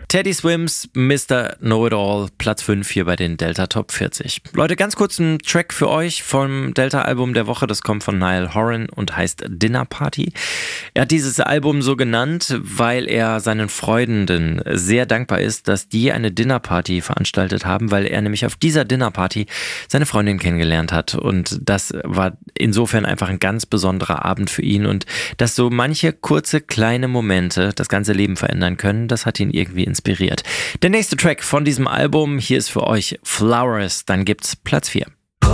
Teddy Swims, Mr. Know-It-All, Platz 5 hier bei den Delta Top 40. Leute, ganz kurz ein Track für euch vom Delta-Album der Woche. Das kommt von Niall Horan und heißt Dinner Party. Er hat dieses Album so genannt, weil er seinen Freundinnen sehr dankbar ist, dass die eine Dinnerparty veranstaltet haben, weil er nämlich auf dieser Dinnerparty seine Freundin kennengelernt hat. Und das war insofern einfach ein ganz besonderer Abend für ihn. Und dass so manche kurze, kleine Momente das ganze Leben verändern können, das hat ihn irgendwie inspiriert. Der nächste Track von diesem Album, hier ist für euch Flowers, dann gibt's Platz 4.